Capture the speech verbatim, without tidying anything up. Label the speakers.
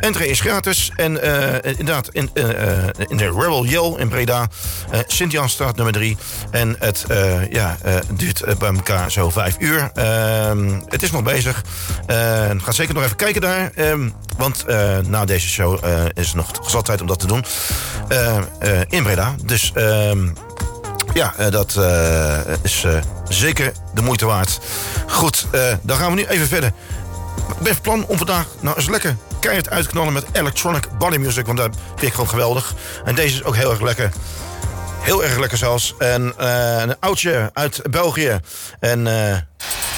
Speaker 1: Entree is gratis. En uh, inderdaad, in, uh, in de Rebel Yell in Breda. Uh, Sint-Jansstraat nummer drie. En het uh, ja, uh, duurt uh, bij elkaar zo vijf uur. Uh, het is nog bezig. Uh, ga zeker nog even kijken daar. Uh, want uh, na deze show uh, is er nog gezat tijd om dat te doen. Uh, uh, in Breda. Dus uh, ja, uh, dat uh, is uh, zeker de moeite waard. Goed, uh, dan gaan we nu even verder. Ik ben van plan om vandaag nou eens lekker keihard uit te knallen met electronic body music. Want dat vind ik gewoon geweldig. En deze is ook heel erg lekker. Heel erg lekker zelfs. En uh, een oudje uit België. En uh,